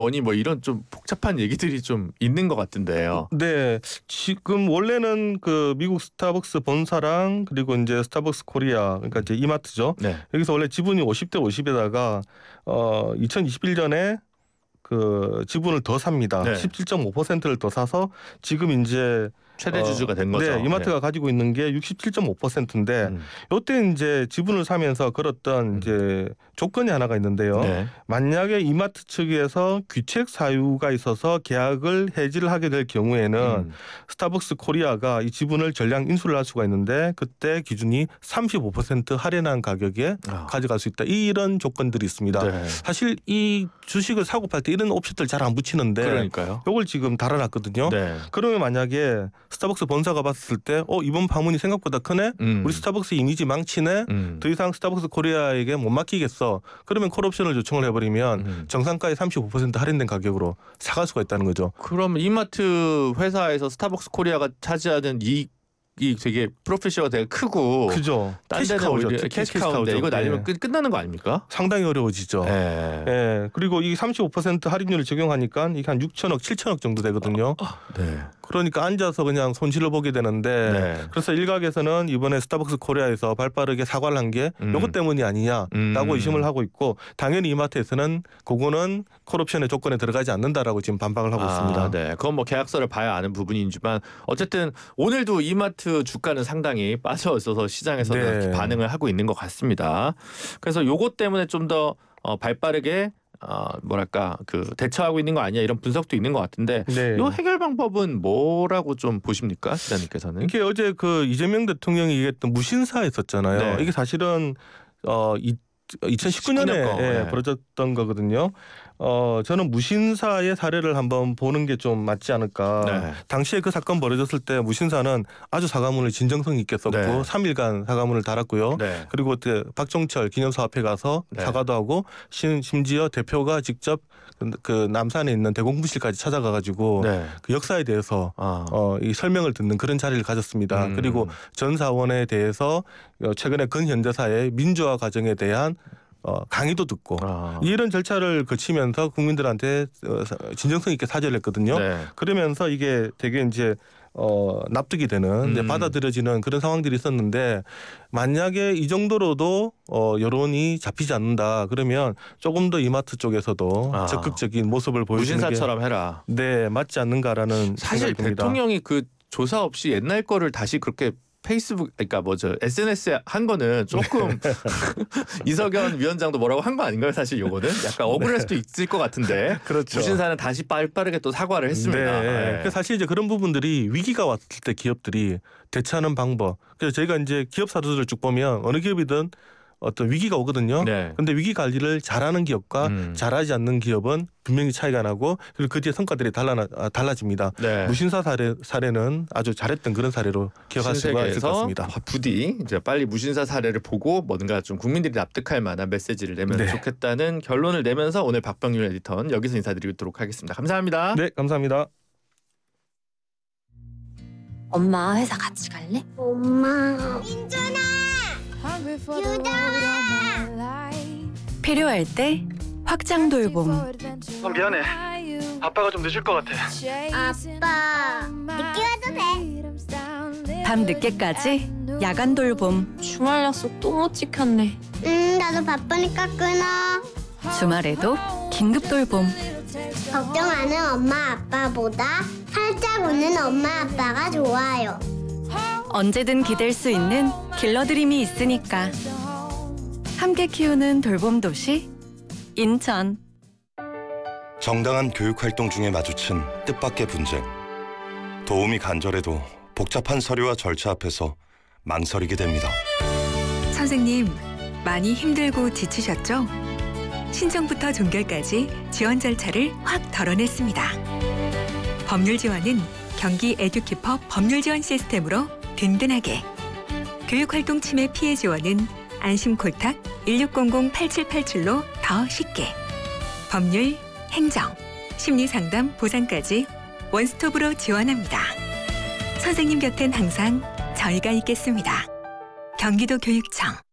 뭐니 뭐 이런 좀 복잡한 얘기들이 좀 있는 것 같은데요. 네, 지금 원래는 그 미국 스타벅스 본사랑 그리고 이제 스타벅스 코리아 그러니까 이제 이마트죠. 네. 여기서 원래 지분이 50대 50에다가 2021년에 그 지분을 더 삽니다. 네. 17.5%를 더 사서 지금 이제 최대 주주가 된 거죠. 네, 이마트가 가지고 있는 게 67.5%인데 이때 이제 지분을 사면서 걸었던 이제 조건이 하나가 있는데요. 네. 만약에 이마트 측에서 귀책 사유가 있어서 계약을 해지를 하게 될 경우에는 스타벅스 코리아가 이 지분을 전량 인수를 할 수가 있는데 그때 기준이 35% 할인한 가격에 가져갈 수 있다. 이런 조건들이 있습니다. 네. 사실 이 주식을 사고 팔 때 이런 옵션들 잘 안 붙이는데 그러니까요. 이걸 지금 달아놨거든요. 네. 그러면 만약에 스타벅스 본사가 봤을 때 이번 파문이 생각보다 크네. 우리 스타벅스 이미지 망치네. 더 이상 스타벅스 코리아에게 못 맡기겠어. 그러면 콜옵션을 요청을 해버리면 정상가의 35% 할인된 가격으로 사갈 수가 있다는 거죠. 그럼 이마트 회사에서 스타벅스 코리아가 차지하는 이익이 되게 프로피셔가 되게 크고 그죠. 딴 데는 오히려 캐시카우인데 이거 날리면 끝나는 거 아닙니까? 상당히 어려워지죠. 네. 예. 그리고 이 35% 할인율을 적용하니까 이게 한 6천억, 7천억 정도 되거든요. 네. 그러니까 앉아서 그냥 손실을 보게 되는데 네. 그래서 일각에서는 이번에 스타벅스 코리아에서 발빠르게 사과를 한 게 이것 때문이 아니냐라고 의심을 하고 있고 당연히 이마트에서는 그거는 콜옵션의 조건에 들어가지 않는다라고 지금 반박을 하고 있습니다. 네. 그건 뭐 계약서를 봐야 아는 부분이지만 어쨌든 오늘도 이마트 주가는 상당히 빠져 있어서 시장에서는 네. 반응을 하고 있는 것 같습니다. 그래서 요것 때문에 좀 더 발빠르게 뭐랄까 그 대처하고 있는 거 아니야 이런 분석도 있는 것 같은데 네. 이 해결 방법은 뭐라고 좀 보십니까, 기자님께서는? 이게 어제 그 이재명 대통령이 얘기했던 무신사 있었잖아요. 네. 이게 사실은 2019년에 네. 벌어졌던 거거든요. 저는 무신사의 사례를 한번 보는 게 좀 맞지 않을까. 네. 당시에 그 사건 벌어졌을 때 무신사는 아주 사과문을 진정성 있게 썼고 네. 3일간 사과문을 달았고요. 네. 그리고 그때 박종철 기념사 앞에 가서 네. 사과도 하고 심지어 대표가 직접 그 남산에 있는 대공부실까지 찾아가가지고 네. 그 역사에 대해서 이 설명을 듣는 그런 자리를 가졌습니다. 그리고 전 사원에 대해서 최근에 근현대사의 민주화 과정에 대한 강의도 듣고 이런 절차를 거치면서 국민들한테 진정성 있게 사죄를 했거든요. 네. 그러면서 이게 되게 이제 납득이 되는 이제 받아들여지는 그런 상황들이 있었는데 만약에 이 정도로도 여론이 잡히지 않는다 그러면 조금 더 이마트 쪽에서도 적극적인 모습을 보여주는 무신사처럼 해라. 네, 맞지 않는가라는 사실 생각이 듭니다. 대통령이 그 조사 없이 옛날 거를 다시 그렇게 페이스북 그러니까 SNS에 한 거는 조금 이석연 위원장도 뭐라고 한 거 아닌가요? 사실 요거는 약간 억울할 수도 있을 것 같은데 그렇죠. 무신사는 다시 빠르게 또 사과를 했습니다. 네. 사실 이제 그런 부분들이 위기가 왔을 때 기업들이 대처하는 방법. 그래서 저희가 이제 기업 사례들을 쭉 보면 어느 기업이든 어떤 위기가 오거든요. 네. 근데 위기 관리를 잘하는 기업과 잘하지 않는 기업은 분명히 차이가 나고 그리고 그 뒤에 성과들이 달라집니다. 네. 무신사 사례는 아주 잘했던 그런 사례로 기억할 수가 있을 것 같습니다. 부디 이제 빨리 무신사 사례를 보고 뭔가 좀 국민들이 납득할 만한 메시지를 내면 좋겠다는 결론을 내면서 오늘 박병률 에디터는 여기서 인사드리도록 하겠습니다. 감사합니다. 네, 감사합니다. 엄마 회사 같이 갈래? 엄마. 민준아. 유정아. 필요할 때 확장 돌봄. 미안해. 아빠가 좀 늦을 것 같아. 아빠. 늦게 와도 돼. 밤 늦게까지 야간 돌봄. 주말 약속 또 못 지켰네. 나도 바쁘니까 끊어. 주말에도 긴급 돌봄. 걱정하는 엄마 아빠보다 살짝 웃는 엄마 아빠가 좋아요. 언제든 기댈 수 있는 길러드림이 있으니까. 함께 키우는 돌봄 도시 인천. 정당한 교육활동 중에 마주친 뜻밖의 분쟁. 도움이 간절해도 복잡한 서류와 절차 앞에서 망설이게 됩니다. 선생님, 많이 힘들고 지치셨죠? 신청부터 종결까지 지원 절차를 확 덜어냈습니다. 법률 지원은 경기 에듀키퍼 법률 지원 시스템으로 든든하게. 교육활동 침해 피해 지원은 안심콜탁 1600-8787로 더 쉽게. 법률, 행정, 심리상담, 보상까지 원스톱으로 지원합니다. 선생님 곁엔 항상 저희가 있겠습니다. 경기도 교육청.